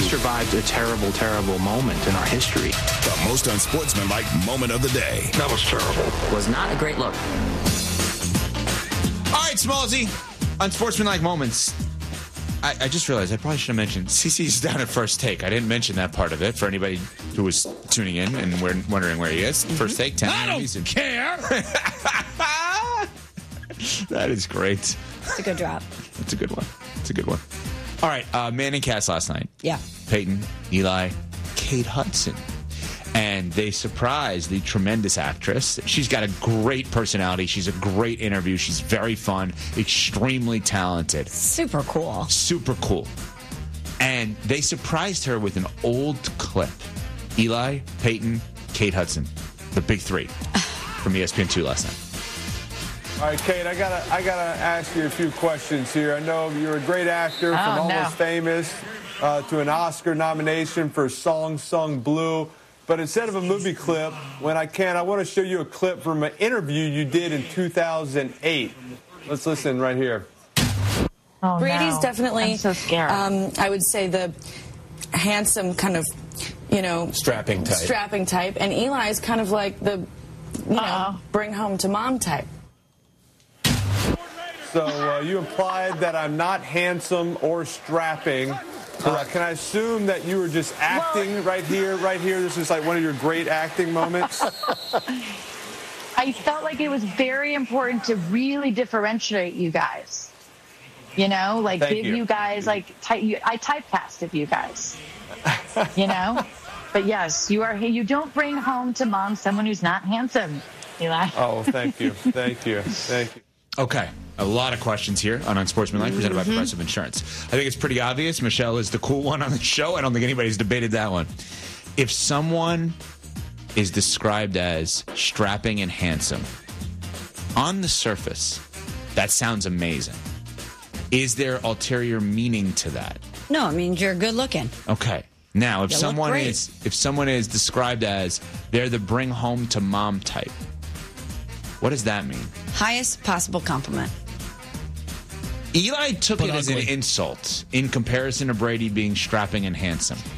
survived a terrible, terrible moment in our history. The most unsportsmanlike moment of the day. That was terrible. Was not a great look. All right, Smallsy. Unsportsmanlike moments. I just realized I probably should have mentioned CC's down at First Take. I didn't mention that part of it for anybody who was tuning in and wondering where he is. First Take, 10 I don't care. That is great. It's a good drop. It's a good one. It's a good one. All right, Manning cast last night. Yeah. Peyton, Eli, Kate Hudson. And they surprised the tremendous actress. She's got a great personality. She's a great interview. She's very fun, extremely talented. Super cool. Super cool. And they surprised her with an old clip. Eli, Peyton, Kate Hudson. The big three from ESPN2 last night. All right, Kate, I gotta ask you a few questions here. I know you're a great actor, from Almost Famous to an Oscar nomination for Song Sung Blue. But instead of a movie clip, when I want to show you a clip from an interview you did in 2008. Let's listen right here. Oh, Brady's definitely, I'm so scared. I would say, the handsome kind of, strapping type. And Eli's kind of like the, bring home to mom type. So you implied that I'm not handsome or strapping. Can I assume that you were just acting right here? This is like one of your great acting moments? I felt like it was very important to really differentiate you guys. Give you guys, I typecasted you guys. But yes, you don't bring home to mom someone who's not handsome, Eli. Oh, thank you. Thank you. Okay. A lot of questions here on Unsportsmanlike, presented by Progressive Insurance. I think it's pretty obvious. Michelle is the cool one on the show. I don't think anybody's debated that one. If someone is described as strapping and handsome, on the surface, that sounds amazing. Is there ulterior meaning to that? No, it means you're good looking. Okay. Now, if someone is described as they're the bring home to mom type, what does that mean? Highest possible compliment. Eli took it as an insult in comparison to Brady being strapping and handsome.